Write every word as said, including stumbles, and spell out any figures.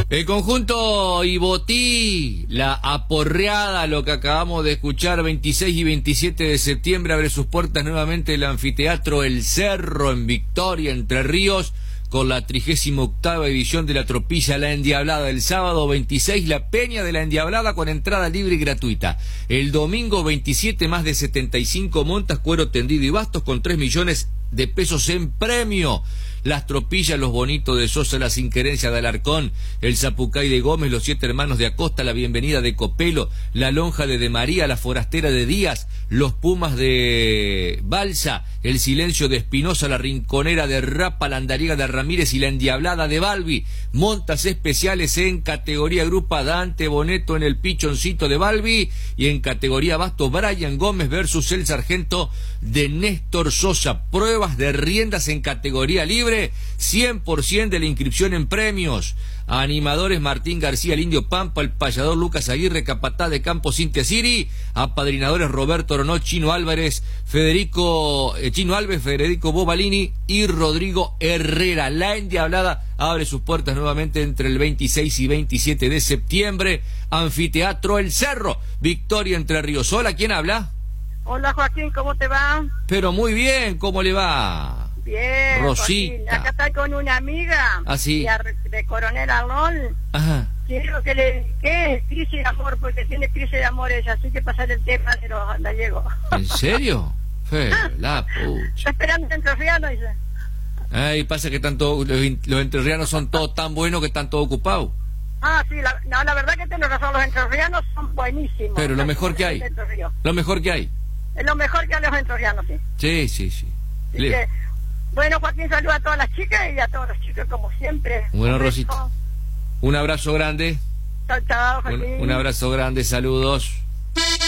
El conjunto Ibotí, la aporreada, lo que acabamos de escuchar, veintiséis y veintisiete de septiembre, abre sus puertas nuevamente el anfiteatro El Cerro en Victoria, Entre Ríos, con la trigésima octava edición de la tropilla La Endiablada. El sábado veintiséis, la Peña de la Endiablada con entrada libre y gratuita. El domingo veintisiete, más de setenta y cinco montas, cuero tendido y bastos con tres millones de pesos en premio. Las tropillas, los bonitos de Sosa, las inquerencias de Alarcón, el Zapucay de Gómez, los siete hermanos de Acosta, la bienvenida de Copelo, la lonja de De María, la forastera de Díaz, los Pumas de Balsa, el silencio de Espinosa, la rinconera de Rapa, la andariega de Ramírez y la endiablada de Balbi. Montas especiales en categoría grupa, Dante Boneto en el pichoncito de Balbi, y en categoría basto, Brian Gómez versus el sargento de Néstor Sosa. Pruebas de riendas en categoría libre, cien por ciento de la inscripción en premios. Animadores Martín García, el Indio Pampa, el payador Lucas Aguirre, capataz de Campo Cintia Siri. Apadrinadores Roberto Ronó, Chino Álvarez, Federico eh, Chino Alves, Federico Bobalini y Rodrigo Herrera. La Endiablada abre sus puertas nuevamente entre el veintiséis y veintisiete de septiembre. Anfiteatro El Cerro, Victoria, Entre Ríos. Hola, ¿quién habla? Hola Joaquín, ¿cómo te va? Pero muy bien, ¿cómo le va? Bien, Rosita. Joaquín. Acá estoy con una amiga. ¿Ah, sí? De Coronel Arnold. Ajá. Quiero que le dedique crisis de amor, porque tiene crisis de amor ella, así que pasar el tema de los gallegos. ¿En serio? Fe, la pucha. Está esperando el entrerriano, dice. Ay, pasa que tanto, los, los entrerrianos son todos tan buenos que están todos ocupados. Ah, sí, la, no, la verdad que tienes razón, los entrerrianos son buenísimos. Pero lo mejor que hay. Lo mejor que hay. Es lo mejor que hay los entrerrianos, sí. Sí, sí, sí. Así que, bueno, Joaquín, saluda a todas las chicas y a todos los chicos, como siempre. Bueno, Rosita, un abrazo grande. Chao, chao, Joaquín. Un, un abrazo grande, saludos.